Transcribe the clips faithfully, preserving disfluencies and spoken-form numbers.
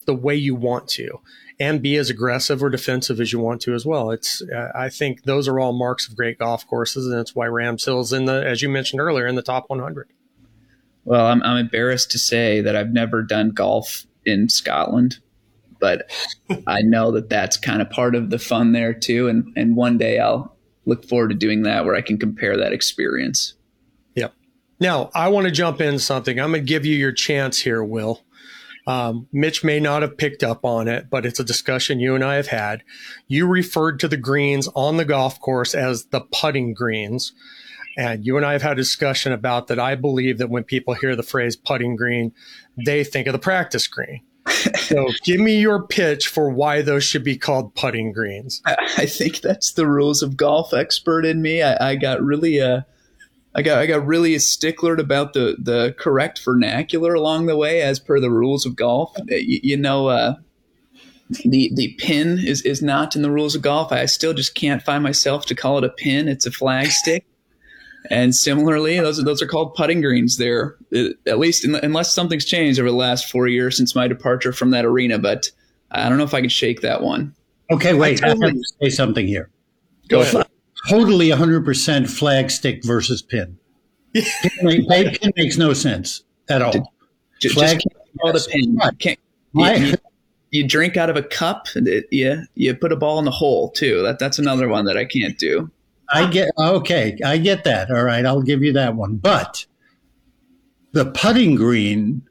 the way you want to, and be as aggressive or defensive as you want to as well. It's uh, I think those are all marks of great golf courses, and that's why Rams Hill is in the, as you mentioned earlier, in the top one hundred. Well, I'm, I'm embarrassed to say that I've never done golf in Scotland, but I know that that's kind of part of the fun there too. And, and one day I'll look forward to doing that where I can compare that experience. Yep. Now, I want to jump into something. I'm going to give you your chance here, Will. Um, Mitch may not have picked up on it, but it's a discussion you and I have had. You referred to the greens on the golf course as the putting greens. And you and I have had a discussion about that. I believe that when people hear the phrase putting green, they think of the practice green. So give me your pitch for why those should be called putting greens. I think that's the rules of golf expert in me. I, I got really uh, I got I got really sticklered about the, the correct vernacular along the way as per the rules of golf. You, you know, uh, the the pin is, is not in the rules of golf. I still just can't find myself to call it a pin. It's a flag stick. And similarly, those are, those are called putting greens there, at least in, unless something's changed over the last four years since my departure from that arena. But I don't know if I can shake that one. Okay, wait. I, totally, I have to say something here. Go ahead. Totally one hundred percent flag stick versus pin. Pin, pin, pin makes no sense at all. Just, flag, just can't call it a pin. Right. Can't, you, you, you drink out of a cup. And it, you, you put a ball in the hole, too. That That's another one that I can't do. I get okay. I get that. All right, I'll give you that one. But the putting green,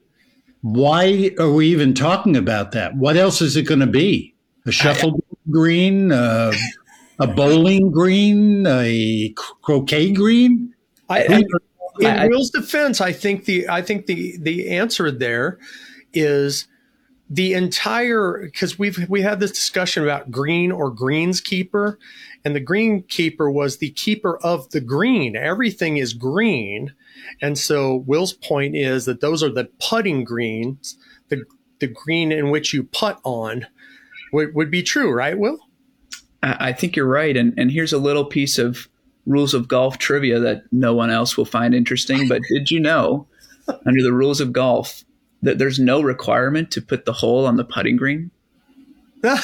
why are we even talking about that? What else is it going to be? A shuffle green, uh, a bowling green, a croquet green? I, I, in I, Will's defense, I think the I think the the answer there is the entire, because we've we had this discussion about green or greenskeeper. And the greenkeeper was the keeper of the green. Everything is green. And so Will's point is that those are the putting greens, the the green in which you putt on would, would be true, right, Will? I think you're right. And, and here's a little piece of rules of golf trivia that no one else will find interesting. But did you know, under the rules of golf, that there's no requirement to put the hole on the putting green? Wait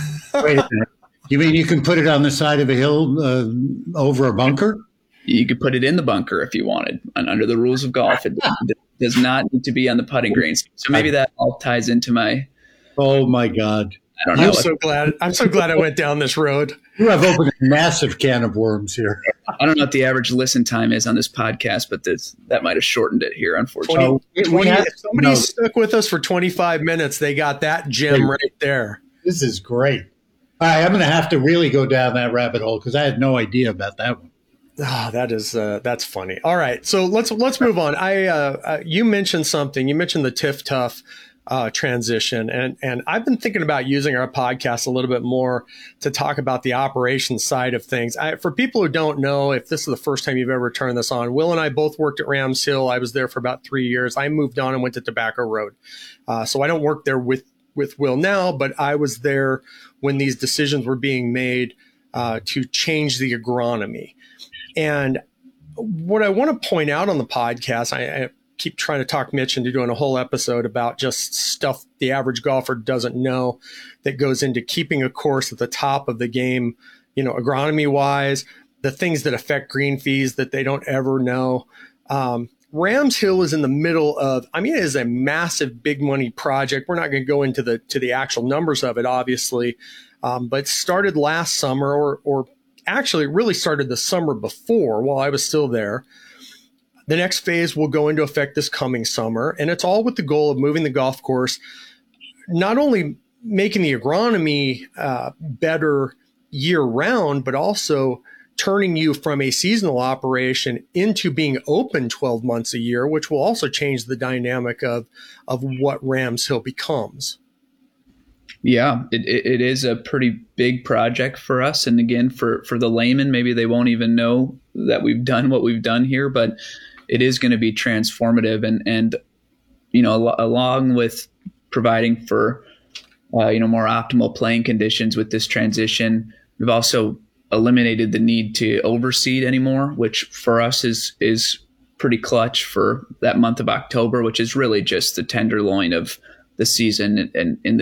a minute. You mean you can put it on the side of a hill uh, over a bunker? You could put it in the bunker if you wanted. And under the rules of golf, it does not need to be on the putting greens. So maybe that all ties into my. Oh my God! I don't know. I'm so glad. I'm so glad I went down this road. You have opened a massive can of worms here. I don't know what the average listen time is on this podcast, but this, that might have shortened it here, unfortunately. twenty, twenty, if somebody no. stuck with us for twenty-five minutes, they got that gem right there. This is great. All right, I'm going to have to really go down that rabbit hole because I had no idea about that one. Ah, oh, that is uh, that's funny. All right, so let's let's move on. I uh, uh, you mentioned something. You mentioned the Tiff Tough uh, transition, and and I've been thinking about using our podcast a little bit more to talk about the operations side of things. I, for people who don't know, if this is the first time you've ever turned this on, Will and I both worked at Rams Hill. I was there for about three years. I moved on and went to Tobacco Road, uh, so I don't work there with with Will now, but I was there when these decisions were being made uh, to change the agronomy. And what I want to point out on the podcast, I, I keep trying to talk Mitch into doing a whole episode about just stuff the average golfer doesn't know that goes into keeping a course at the top of the game, you know, agronomy wise, the things that affect green fees that they don't ever know. Um, Rams Hill is in the middle of, I mean, it is a massive big money project. We're not going to go into the to the actual numbers of it, obviously, um, but it started last summer or or actually it really started the summer before while I was still there. The next phase will go into effect this coming summer, and it's all with the goal of moving the golf course, not only making the agronomy uh, better year round, but also turning you from a seasonal operation into being open twelve months a year, which will also change the dynamic of, of what Rams Hill becomes. Yeah, it, it is a pretty big project for us. And again, for, for the layman, maybe they won't even know that we've done what we've done here, but it is going to be transformative. And, and you know, al- along with providing for, uh, you know, more optimal playing conditions with this transition, we've also eliminated the need to overseed anymore, which for us is is pretty clutch for that month of October, which is really just the tenderloin of the season and in the